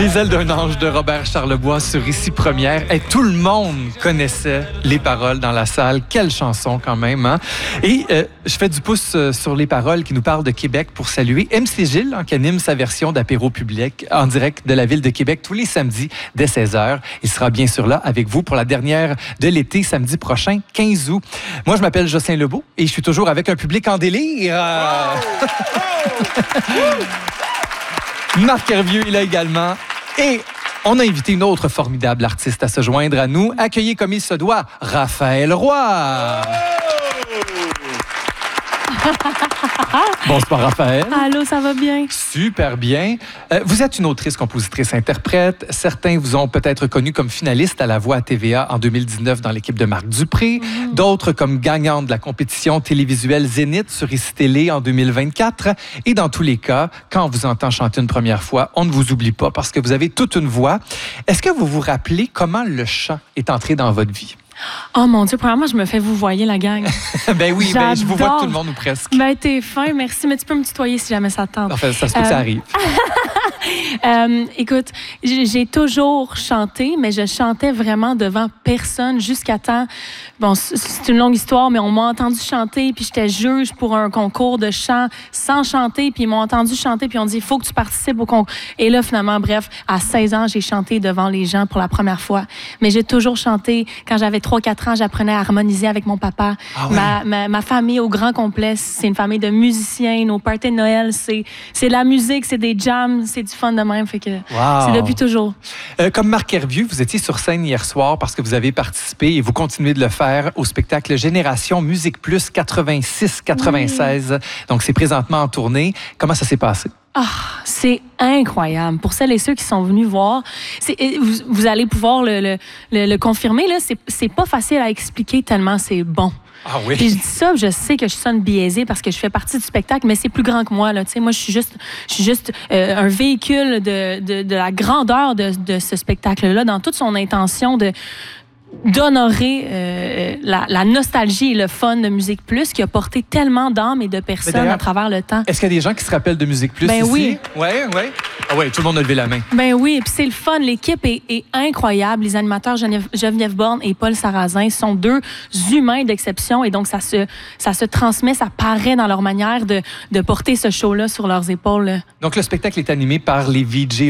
Les ailes d'un ange de Robert Charlebois sur Ici Première. Et tout le monde connaissait les paroles dans la salle. Quelle chanson quand même, hein? Et je fais du pouce sur les paroles qui nous parlent de Québec pour saluer MC Gilles, qui anime sa version d'apéro public en direct de la ville de Québec tous les samedis dès 16h. Il sera bien sûr là avec vous pour la dernière de l'été, samedi prochain, 15 août. Moi, je m'appelle Jocelyn Lebeau et je suis toujours avec un public en délire. Marc Hervieux est là également. Et on a invité une autre formidable artiste à se joindre à nous. Accueillir comme il se doit, Raphaël Roy. Bonsoir, Raphaël. Allô, ça va bien? Super bien. Vous êtes une autrice, compositrice, interprète. Certains vous ont peut-être connu comme finaliste à La Voix à TVA en 2019 dans l'équipe de Marc Dupré. D'autres comme gagnante de la compétition télévisuelle Zénith sur ICI Télé en 2024. Et dans tous les cas, quand on vous entend chanter une première fois, on ne vous oublie pas parce que vous avez toute une voix. Est-ce que vous vous rappelez comment le chant est entré dans votre vie? Oh mon Dieu, premièrement, je me fais vous voyer la gang. Ben oui, ben, je vous vois tout le monde ou presque. Ben t'es fin, merci, mais tu peux me tutoyer si jamais ça te tente. Enfin, ça se peut que ça arrive. Écoute, j'ai toujours chanté, mais je chantais vraiment devant personne jusqu'à temps. Bon, c'est une longue histoire, mais on m'a entendu chanter, puis j'étais juge pour un concours de chant sans chanter, puis ils m'ont entendu chanter, puis on dit il faut que tu participes au concours. Et là, finalement, bref, à 16 ans, j'ai chanté devant les gens pour la première fois. Mais j'ai toujours chanté. Quand j'avais 3-4 ans, j'apprenais à harmoniser avec mon papa. Ah oui? Ma famille au grand complet, c'est une famille de musiciens. Nos parties de Noël, c'est de la musique, c'est des jams, c'est du fun de même. Fait que c'est depuis toujours. Comme Marc Hervieux, vous étiez sur scène hier soir parce que vous avez participé et vous continuez de le faire au spectacle Génération Musique Plus 86-96. Donc, c'est présentement en tournée. Comment ça s'est passé? Ah, c'est incroyable. Pour celles et ceux qui sont venus voir, vous allez pouvoir le confirmer, là, c'est pas facile à expliquer tellement c'est bon. Ah oui. Puis je dis ça, je sais que je sonne biaisée parce que je fais partie du spectacle, mais c'est plus grand que moi, là. Tu sais, moi, je suis juste un véhicule de la grandeur de ce spectacle-là, dans toute son intention d'honorer la nostalgie et le fun de Musique Plus qui a porté tellement d'âmes et de personnes à travers le temps. Est-ce qu'il y a des gens qui se rappellent de Musique Plus ici? Oui. Oui. Ah oui, tout le monde a levé la main. Ben oui, puis c'est le fun. L'équipe est incroyable. Les animateurs Geneviève Borne et Paul Sarrazin sont deux humains d'exception et donc ça se transmet, ça paraît dans leur manière de porter ce show-là sur leurs épaules. Donc le spectacle est animé par les VJ